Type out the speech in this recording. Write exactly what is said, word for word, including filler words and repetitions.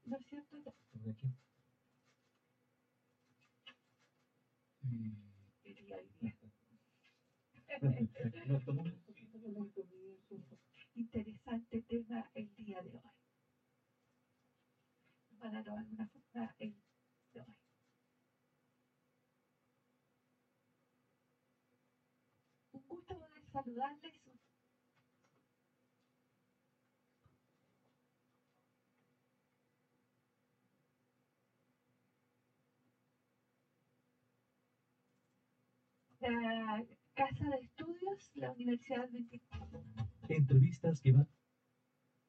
¿No es cierto? ¿De quién? Diría hoy día. Nos tomamos un poquito de la comienzo. Interesante tema el día de hoy. Para de alguna forma el de hoy. Un gusto poder saludarles. La Casa de Estudios, la Universidad veinticuatro. Entrevistas que van